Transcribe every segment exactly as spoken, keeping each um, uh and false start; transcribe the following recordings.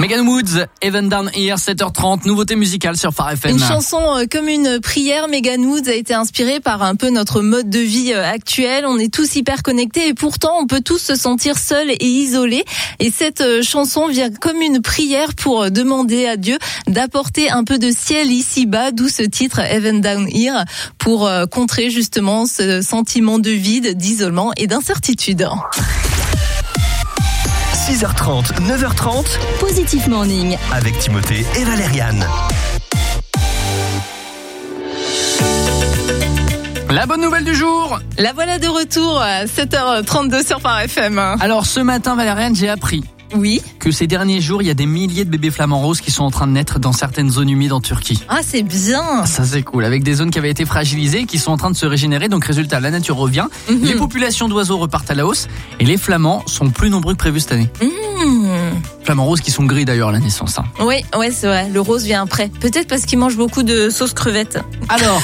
Megan Woods, Even Down Here, sept heures trente, nouveauté musicale sur Phare F M. Une chanson comme une prière, Megan Woods a été inspirée par un peu notre mode de vie actuel. On est tous hyper connectés et pourtant on peut tous se sentir seuls et isolés. Et cette chanson vient comme une prière pour demander à Dieu d'apporter un peu de ciel ici-bas, d'où ce titre Even Down Here, pour contrer justement ce sentiment de vide, d'isolement et d'incertitude. six heures trente, neuf heures trente, Positive Morning avec Timothée et Valériane. La bonne nouvelle du jour. La voilà de retour à sept heures trente-deux sur Phare F M. Alors ce matin, Valériane, j'ai appris Oui. que ces derniers jours, il y a des milliers de bébés flamants roses qui sont en train de naître dans certaines zones humides en Turquie. Ah, c'est bien. Ça c'est cool, avec des zones qui avaient été fragilisées, qui sont en train de se régénérer, donc résultat, la nature revient, mmh. les populations d'oiseaux repartent à la hausse, et les flamands sont plus nombreux que prévu cette année. Mmh. Flamands roses qui sont gris d'ailleurs à la naissance. Hein. Oui, ouais, c'est vrai, le rose vient après. Peut-être parce qu'ils mangent beaucoup de sauce crevette. Alors,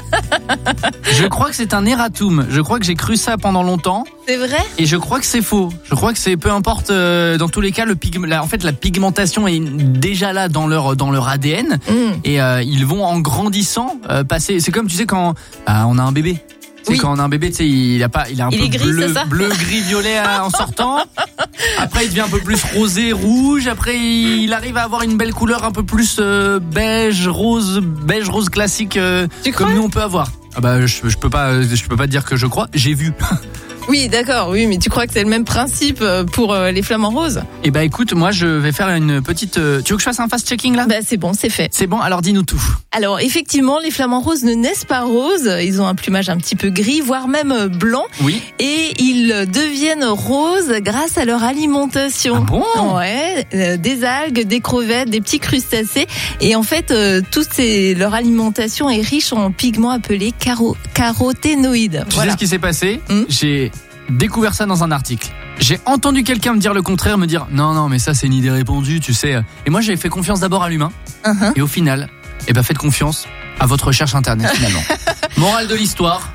je crois que c'est un erratum, je crois que j'ai cru ça pendant longtemps. C'est vrai ? Et je crois que c'est faux. Je crois que c'est peu importe. Euh, dans tous les cas, le pigme, la, en fait, la pigmentation est déjà là dans leur dans leur A D N mmh. et euh, ils vont en grandissant euh, passer. C'est comme tu sais quand bah, on a un bébé. C'est oui. Quand on a un bébé, tu sais, il a pas, il a un il peu est gris, bleu, c'est ça bleu, gris, violet en sortant. Après, il devient un peu plus rosé, rouge. Après, il arrive à avoir une belle couleur un peu plus euh, beige, rose, beige, rose classique, euh, comme nous on peut avoir. Ah bah, je, je peux pas, je peux pas dire que je crois. J'ai vu. Oui, d'accord, oui, mais tu crois que c'est le même principe pour les flamants roses ? Eh bah écoute, moi je vais faire une petite... Euh, tu veux que je fasse un fast-checking là ? Bah c'est bon, c'est fait. C'est bon, alors dis-nous tout. Alors effectivement, les flamants roses ne naissent pas roses, ils ont un plumage un petit peu gris, voire même blanc. Oui. Et ils deviennent roses grâce à leur alimentation. Ah bon ? Ouais, euh, des algues, des crevettes, des petits crustacés. Et en fait, euh, toute ces, leur alimentation est riche en pigments appelés caro- caroténoïdes. Tu voilà. sais ce qui s'est passé ? Hum J'ai... découvert ça dans un article. J'ai entendu quelqu'un me dire le contraire, me dire non non mais ça c'est une idée répandue, tu sais. Et moi j'ai fait confiance d'abord à l'humain. Uh-huh. Et au final, eh ben faites confiance à votre recherche internet finalement. Morale de l'histoire.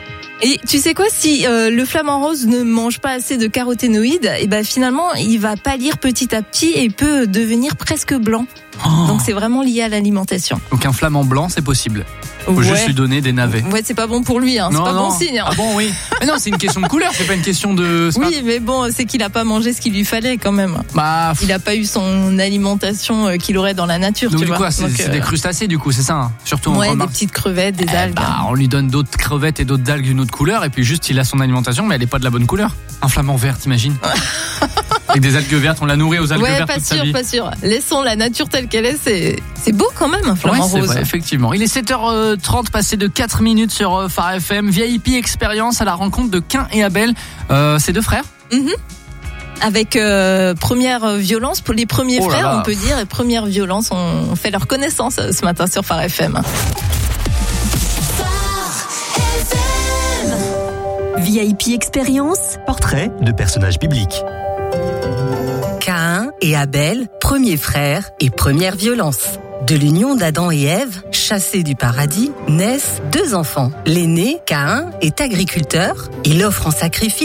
Et tu sais quoi, si euh, le flamant rose ne mange pas assez de caroténoïdes, et ben finalement il va pâlir petit à petit et peut devenir presque blanc. Oh. Donc c'est vraiment lié à l'alimentation. Donc un flamant blanc c'est possible. Faut ouais. juste lui donner des navets. Ouais, c'est pas bon pour lui, hein. Non, c'est pas non. bon signe. Hein. Ah bon, oui. Mais non, c'est une question de couleur, c'est pas une question de. Oui, pas... mais bon, c'est qu'il a pas mangé ce qu'il lui fallait quand même. Bah. Il a pas eu son alimentation qu'il aurait dans la nature. Donc tu du vois. coup, c'est, Donc, c'est euh... des crustacés du coup, c'est ça. Hein. Surtout. Ouais, on des petites crevettes, des eh algues. Bah, on lui donne d'autres crevettes et d'autres algues d'une autre couleur, et puis juste il a son alimentation, mais elle est pas de la bonne couleur. Un flamant vert, t'imagines? Avec des algues vertes, on l'a nourri aux algues ouais, vertes pas toute sûr, sa vie. pas sûr. Laissons la nature telle qu'elle est, c'est, c'est beau quand même, un flamant ouais, c'est rose. Vrai, effectivement. Il est sept heures trente, passé de quatre minutes sur Phare F M. V I P Expérience à la rencontre de Cain et Abel. Euh, c'est deux frères. Mm-hmm. Avec euh, première violence, pour les premiers oh frères, là là. on peut dire, et première violence, on fait leur connaissance ce matin sur Phare F M. V I P Expérience, portrait de personnages bibliques. Caïn et Abel, premiers frères et première violence. De l'union d'Adam et Ève, chassés du paradis, naissent deux enfants. L'aîné, Caïn, est agriculteur. Il offre en sacrifice